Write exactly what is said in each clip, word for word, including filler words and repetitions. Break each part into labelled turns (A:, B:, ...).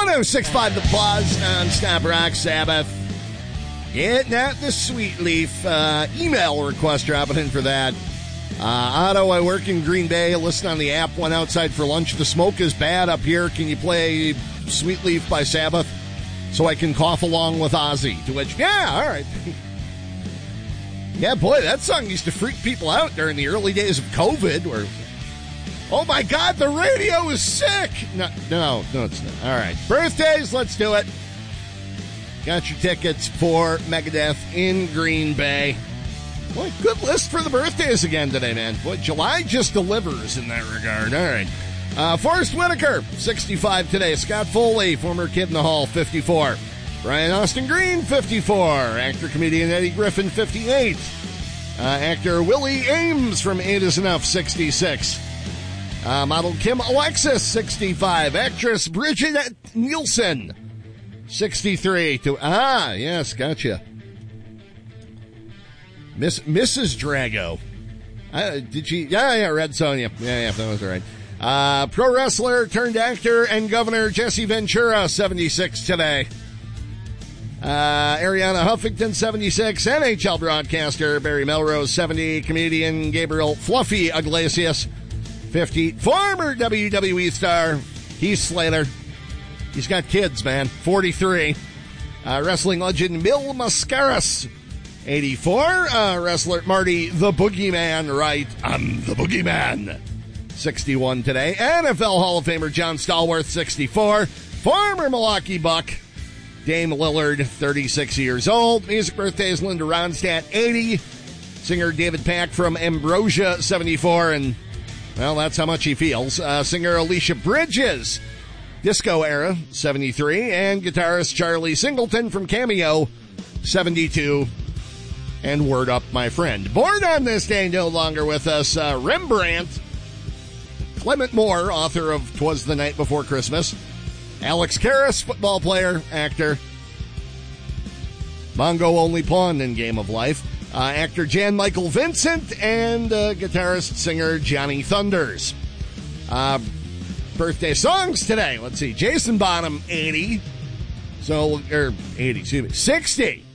A: one oh six point five The Buzz on Stop Rock Sabbath. Getting out the Sweet Leaf. Uh, email request dropping in for that. Uh, Otto, I work in Green Bay. Listen on the app. Went outside for lunch. The smoke is bad up here. Can you play Sweet Leaf by Sabbath so I can cough along with Ozzy? To which, yeah, all right. Yeah, boy, that song used to freak people out during the early days of COVID where, oh, my God, the radio is sick. No, no, no, it's not. All right. Birthdays, let's do it. Got your tickets for Megadeth in Green Bay. Boy, good list for the birthdays again today, man. Boy, July just delivers in that regard. All right. Uh, Forrest Whitaker, sixty-five today. Scott Foley, former Kid in the Hall, fifty-four. Brian Austin Green, fifty-four. Actor-comedian Eddie Griffin, fifty-eight. Uh, actor Willie Ames from Eight Is Enough, sixty-six. Uh, model Kim Alexis, sixty-five. Actress Bridget Nielsen, sixty-three. To ah, yes, gotcha. Miss Missus Drago. Uh, did she? Yeah, yeah, Red Sonja. Yeah, yeah, that was right. Uh, pro wrestler turned actor and governor Jesse Ventura, seventy-six today. Uh, Ariana Huffington, seventy-six. N H L broadcaster Barry Melrose, seventy. Comedian Gabriel Fluffy Iglesias, fifty. Former W W E star Heath Slater. He's got kids, man. forty-three. Uh, wrestling legend Mil Mascaras, eighty-four. Uh, wrestler Marty the Boogeyman Wright. I'm the Boogeyman. sixty-one today. N F L Hall of Famer John Stallworth, sixty-four. Former Milwaukee Buck Dame Lillard, thirty-six years old. Music birthdays Linda Ronstadt, eighty. Singer David Pack from Ambrosia, seventy-four. And, well, that's how much he feels. Uh, singer Alicia Bridges, disco era, seventy-three. And guitarist Charlie Singleton from Cameo, seventy-two. And word up, my friend. Born on this day, no longer with us, uh, Rembrandt. Clement Moore, author of 'Twas the Night Before Christmas. Alex Karras, football player, actor. Bongo only pawn in Game of Life. Uh, actor Jan Michael Vincent and uh, guitarist, singer Johnny Thunders. Uh, birthday songs today. Let's see. Jason Bonham, eighty. So, or eighty, excuse me, sixty.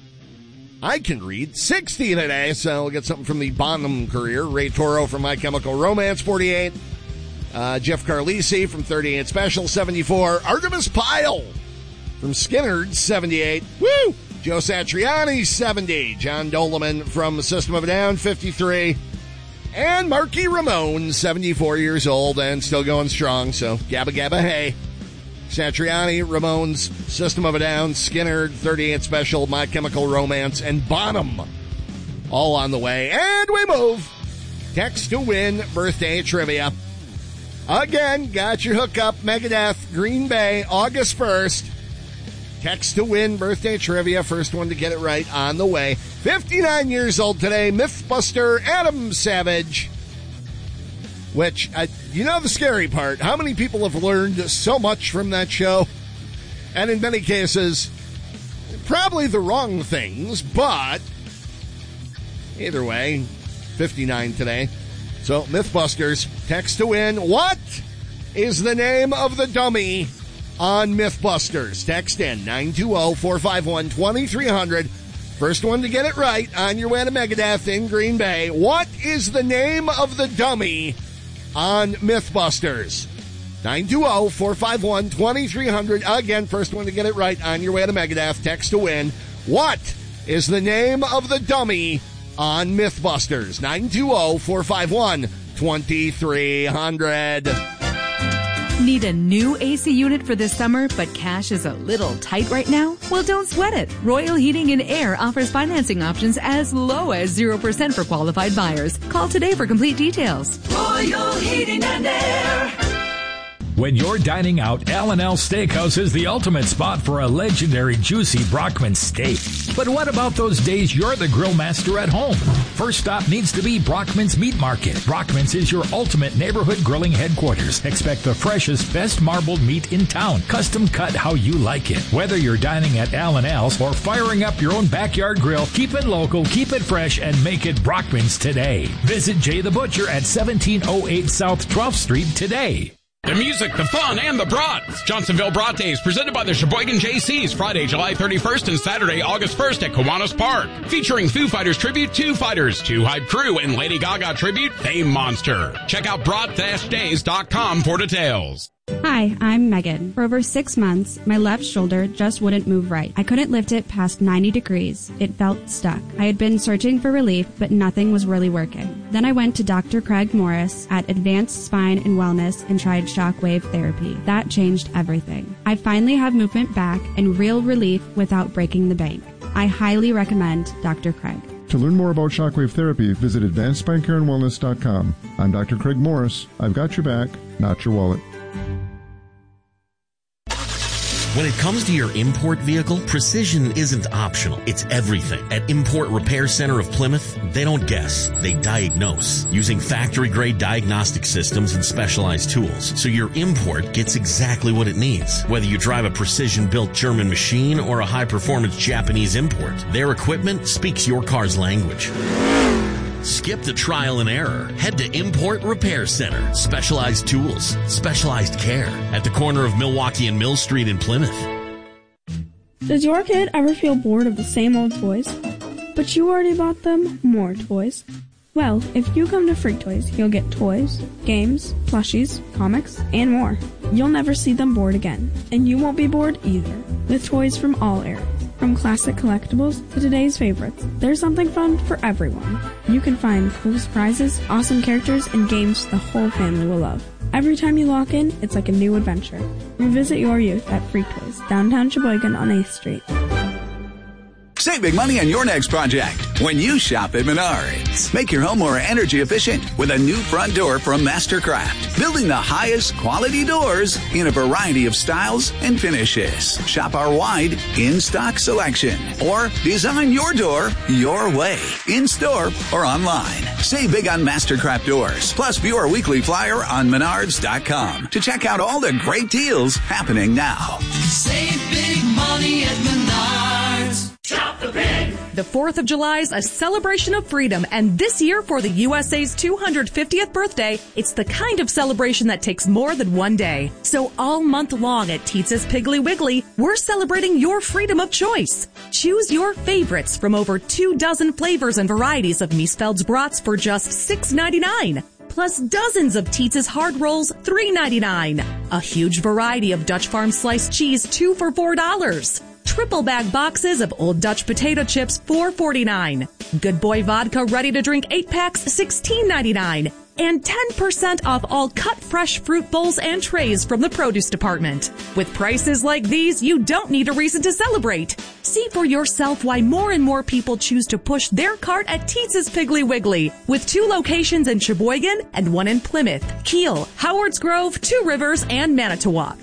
A: I can read sixty today, so we'll get something from the Bonham career. Ray Toro from My Chemical Romance, forty-eight. Uh, Jeff Carlisi from thirty-eight Special, seventy-four. Artemis Pyle from Skynyrd, seventy-eight. Woo! Joe Satriani, seventy. John Doleman from System of a Down, fifty-three. And Marky Ramone, seventy-four years old and still going strong, so gabba gabba hey. Satriani, Ramones, System of a Down, Skynyrd, thirty-eight Special, My Chemical Romance, and Bonham all on the way. And we move. Text to win birthday trivia. Again, got your hookup. Megadeth, Green Bay, August first. Text to win birthday trivia. First one to get it right on the way. fifty-nine years old today, Mythbuster Adam Savage. Which, uh, you know the scary part, how many people have learned so much from that show? And in many cases, probably the wrong things, but either way, fifty-nine today. So, Mythbusters, text to win. What is the name of the dummy on Mythbusters? Text in nine two zero, four five one, two three zero zero. First one to get it right on your way to Megadeth in Green Bay. What is the name of the dummy on Mythbusters? nine two zero, four five one, two three zero zero. Again, first one to get it right on your way to Megadeth. Text to win. What is the name of the dummy on Mythbusters? nine two zero, four five one, two three zero zero.
B: Need a new A C unit for this summer, but cash is a little tight right now? Well, don't sweat it. Royal Heating and Air offers financing options as low as zero percent for qualified buyers. Call today for complete details.
C: Royal Heating and Air.
D: When you're dining out, L and L Steakhouse is the ultimate spot for a legendary juicy Brockman steak. But what about those days you're the grill master at home? First stop needs to be Brockman's Meat Market. Brockman's is your ultimate neighborhood grilling headquarters. Expect the freshest, best marbled meat in town, custom cut how you like it. Whether you're dining at L and L's or firing up your own backyard grill, keep it local, keep it fresh, and make it Brockman's today. Visit Jay the Butcher at seventeen oh eight South twelfth Street today.
E: The music, the fun, and the brats. Johnsonville Brat Days, presented by the Sheboygan J Cs, Friday, July thirty-first and Saturday, August first at Kiwanis Park. Featuring Foo Fighters tribute, Two Fighters, Two Hype Crew, and Lady Gaga tribute, Fame Monster. Check out brat days dot com for details.
F: Hi, I'm Megan. For over six months, my left shoulder just wouldn't move right. I couldn't lift it past ninety degrees. It felt stuck. I had been searching for relief, but nothing was really working. Then I went to Doctor Craig Morris at Advanced Spine and Wellness and tried shockwave therapy. That changed everything. I finally have movement back and real relief without breaking the bank. I highly recommend Doctor Craig.
G: To learn more about shockwave therapy, visit advanced spine care and wellness dot com. I'm Doctor Craig Morris. I've got your back, not your wallet.
H: When it comes to your import vehicle, precision isn't optional. It's everything. At Import Repair Center of Plymouth, they don't guess. They diagnose using factory-grade diagnostic systems and specialized tools. So your import gets exactly what it needs. Whether you drive a precision-built German machine or a high-performance Japanese import, their equipment speaks your car's language. Skip the trial and error. Head to Import Repair Center. Specialized tools, specialized care at the corner of Milwaukee and Mill Street in Plymouth.
I: Does your kid ever feel bored of the same old toys? But you already bought them more toys. Well, if you come to Freak Toys, you'll get toys, games, plushies, comics, and more. You'll never see them bored again, and you won't be bored either, with toys from all eras. From classic collectibles to today's favorites, there's something fun for everyone. You can find cool surprises, awesome characters, and games the whole family will love. Every time you walk in, it's like a new adventure. Revisit your youth at Freak Toys, downtown Sheboygan on eighth Street.
J: Save big money on your next project when you shop at Menards. Make your home more energy efficient with a new front door from Mastercraft. Building the highest quality doors in a variety of styles and finishes. Shop our wide in-stock selection. Or design your door your way. In-store or online. Save big on Mastercraft doors. Plus view our weekly flyer on menards dot com to check out all the great deals happening now.
C: Save big money at Menards. Shop the big.
K: The fourth of July is a celebration of freedom, and this year for the U S A's two hundred fiftieth birthday, it's the kind of celebration that takes more than one day. So all month long at Teetz's Piggly Wiggly, we're celebrating your freedom of choice. Choose your favorites from over two dozen flavors and varieties of Miesfeld's brats for just six ninety-nine. Plus dozens of Teetz's hard rolls, three ninety-nine. A huge variety of Dutch Farm sliced cheese, two for four dollars. Triple bag boxes of Old Dutch potato chips, four forty-nine. Good Boy vodka ready to drink eight packs, sixteen ninety-nine. And ten percent off all cut fresh fruit bowls and trays from the produce department. With prices like these, you don't need a reason to celebrate. See for yourself why more and more people choose to push their cart at Teetz's Piggly Wiggly, with two locations in Sheboygan and one in Plymouth, Kiel, Howards Grove, Two Rivers, and Manitowoc.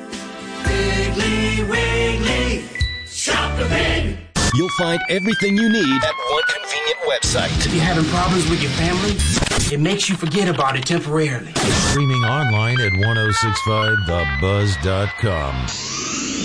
C: Piggly Wiggly. Shop the big.
L: You'll find everything you need at one convenient website.
M: If you're having problems with your family, it makes you forget about it temporarily.
N: Streaming online at ten sixty-five the buzz dot com.